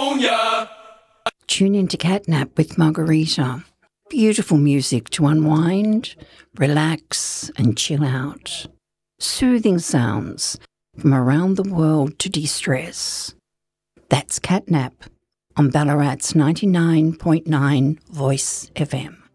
Tune into Catnap with Margarita. Beautiful music to unwind, relax and chill out. Soothing sounds from around the world to de-stress. That's Catnap on Ballarat's 99.9 Voice FM.